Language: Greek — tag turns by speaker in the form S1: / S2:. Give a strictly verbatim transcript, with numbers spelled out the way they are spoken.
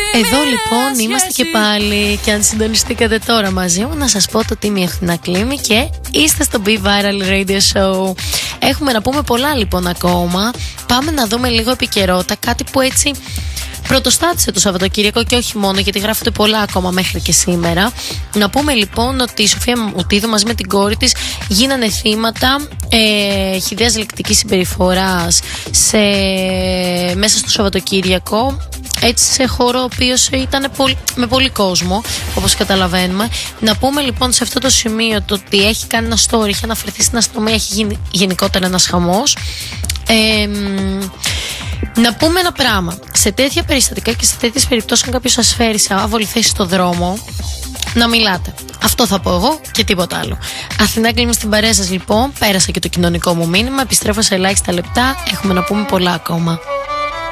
S1: Εδώ λοιπόν είμαστε και πάλι. Και αν συντονιστήκατε τώρα μαζί μου, να σας πω το Τίμη Ευθυνακλήμη και είστε στο Be Viral Radio Show. Έχουμε να πούμε πολλά λοιπόν ακόμα. Πάμε να δούμε λίγο επικαιρότητα. Κάτι που έτσι πρωτοστάτησε το Σαββατοκύριακο και όχι μόνο, γιατί γράφονται πολλά ακόμα μέχρι και σήμερα. Να πούμε λοιπόν ότι η Σοφία Μουτίδου μαζί με την κόρη της γίνανε θύματα ε, χυδαίας λεκτικής συμπεριφοράς σε, μέσα στο Σαββατοκύριακο. Έτσι σε χώρο ο οποίος ήταν πολύ, με πολύ κόσμο, όπως καταλαβαίνουμε. Να πούμε λοιπόν σε αυτό το σημείο το ότι έχει κάνει ένα story, έχει αναφερθεί στην αστυνομία, έχει γίνει γενικότερα ένας χαμός. Ε, να πούμε ένα πράγμα. Σε τέτοια περιστατικά και σε τέτοιες περιπτώσεις, αν κάποιος σας φέρει σε άβολη θέση στο δρόμο, να μιλάτε. Αυτό θα πω εγώ και τίποτα άλλο. Αθηνά, κλείνουμε στην παρέα σας λοιπόν. Πέρασα και το κοινωνικό μου μήνυμα. Επιστρέφω σε ελάχιστα λεπτά. Έχουμε να πούμε πολλά ακόμα.